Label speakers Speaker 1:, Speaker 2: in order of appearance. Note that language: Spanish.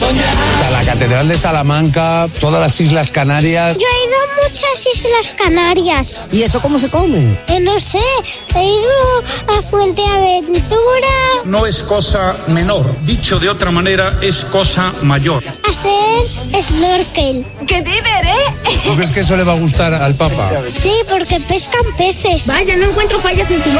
Speaker 1: A la Catedral de Salamanca, todas las Islas Canarias.
Speaker 2: Yo he ido a muchas Islas Canarias.
Speaker 3: ¿Y eso cómo se come?
Speaker 2: No sé, he ido a Fuerteventura.
Speaker 4: No es cosa menor, dicho de otra manera, es cosa mayor.
Speaker 2: Hacer snorkel.
Speaker 5: ¡Qué diver,
Speaker 1: ¿Tú crees que eso le va a gustar al Papa?
Speaker 2: Sí, porque pescan peces.
Speaker 5: Vaya, no encuentro fallas en su